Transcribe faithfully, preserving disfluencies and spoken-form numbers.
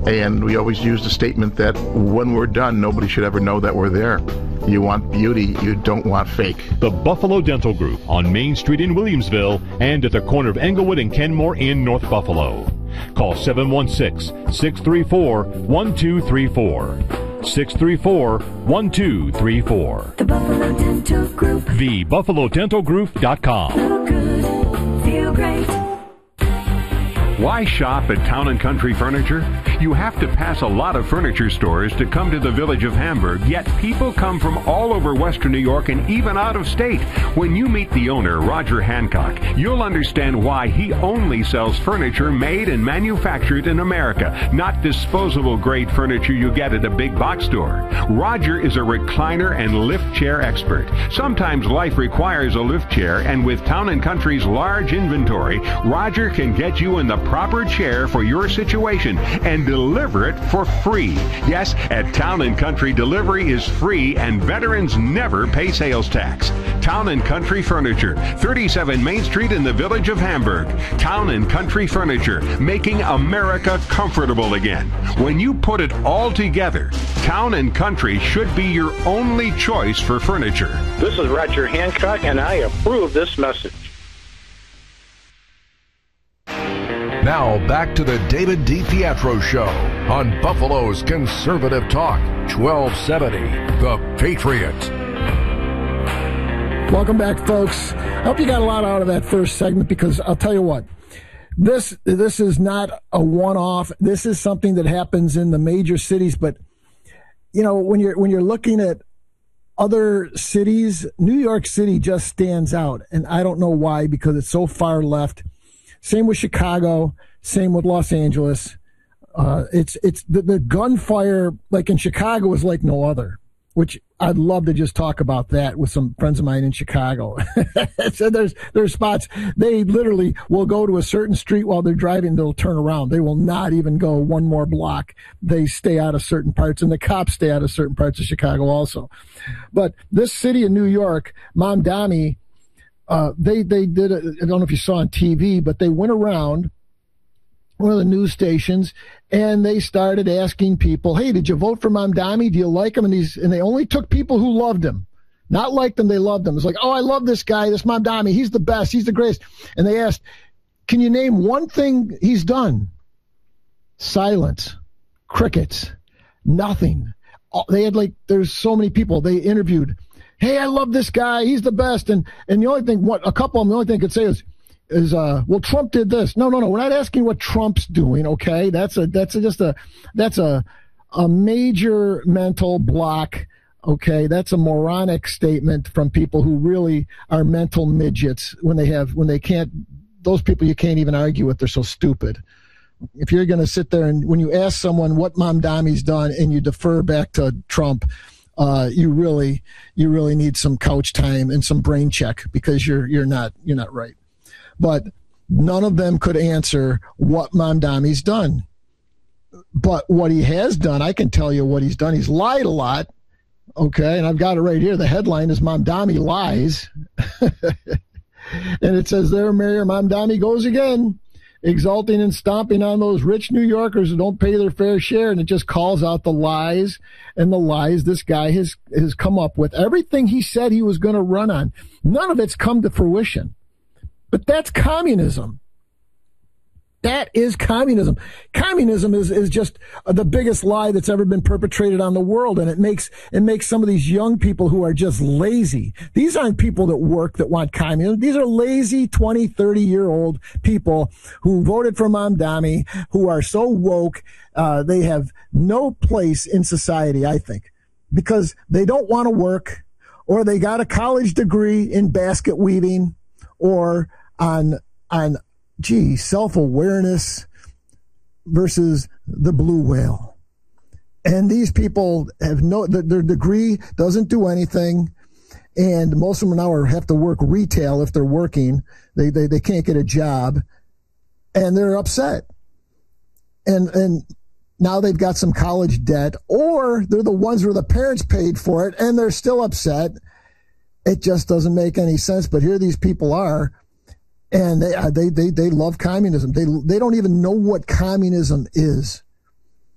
And we always use the statement that when we're done, nobody should ever know that we're there. You want beauty, you don't want fake. The Buffalo Dental Group on Main Street in Williamsville and at the corner of Englewood and Kenmore in North Buffalo. Call seven one six, six three four, one two three four. six three four, one two three four. The Buffalo Dental Group. the buffalo dental group dot com. Look good, feel great. Why shop at Town and Country Furniture? You have to pass a lot of furniture stores to come to the village of Hamburg, yet people come from all over Western New York and even out of state. When you meet the owner, Roger Hancock, you'll understand why he only sells furniture made and manufactured in America, not disposable grade furniture you get at a big box store. Roger is a recliner and lift chair expert. Sometimes life requires a lift chair, and with Town and Country's large inventory, Roger can get you in the proper chair for your situation and deliver it for free. Yes, at Town and Country, delivery is free and veterans never pay sales tax. Town and Country Furniture, thirty-seven Main Street in the village of Hamburg. Town and Country Furniture, making America comfortable again. When you put it all together, Town and Country should be your only choice for furniture. This is Roger Hancock, and I approve this message. Now back to the David DiPietro Show on Buffalo's Conservative Talk, twelve seventy, The Patriot. Welcome back, folks. I hope you got a lot out of that first segment, because I'll tell you what, this this is not a one-off. This is something that happens in the major cities. But you know, when you're when you're looking at other cities, New York City just stands out, and I don't know why, because it's so far left. Same with Chicago. Same with Los Angeles. Uh, it's it's the, the gunfire, like in Chicago, is like no other. Which I'd love to just talk about that with some friends of mine in Chicago. So there's there's spots they literally will go to a certain street while they're driving. They'll turn around. They will not even go one more block. They stay out of certain parts, and the cops stay out of certain parts of Chicago also. But this city of New York, Mamdani. Uh, they, they did, a, I don't know if you saw on T V, but they went around one of the news stations and they started asking people, hey, did you vote for Mamdani? Do you like him? And these, and they only took people who loved him, not liked him. They loved him. It's like, oh, I love this guy, this Mamdani. He's the best. He's the greatest. And they asked, can you name one thing he's done? Silence, crickets, nothing. They had like, there's so many people they interviewed. Hey, I love this guy. He's the best. And and the only thing, what a couple of them, the only thing I could say is, is uh, well, Trump did this. No, no, no. We're not asking what Trump's doing. Okay, that's a that's a, just a that's a a major mental block. Okay, that's a moronic statement from people who really are mental midgets when they have when they can't. Those people you can't even argue with. They're so stupid. If you're going to sit there and when you ask someone what Mamdani's done and you defer back to Trump. Uh, you really, you really need some couch time and some brain check, because you're, you're not, you're not right. But none of them could answer what Mamdani's done. But what he has done, I can tell you what he's done. He's lied a lot. Okay. And I've got it right here. The headline is Mamdani Lies. And it says there, Mayor Mamdani goes again, exulting and stomping on those rich New Yorkers who don't pay their fair share. And it just calls out the lies and the lies this guy has, has come up with. Everything he said he was going to run on, none of it's come to fruition. But that's communism. That is communism. Communism is, is just the biggest lie that's ever been perpetrated on the world. And it makes, it makes some of these young people who are just lazy. These aren't people that work that want communism. These are lazy twenty, thirty year old people who voted for Mamdani, who are so woke. Uh, they have no place in society, I think, because they don't want to work, or they got a college degree in basket weaving or on, on, gee, self-awareness versus the blue whale. And these people have no, their degree doesn't do anything. And most of them now are, have to work retail if they're working. They, they, they can't get a job and they're upset. And, and now they've got some college debt, or they're the ones where the parents paid for it and they're still upset. It just doesn't make any sense. But here these people are. And they, they, they, they love communism. They, they don't even know what communism is.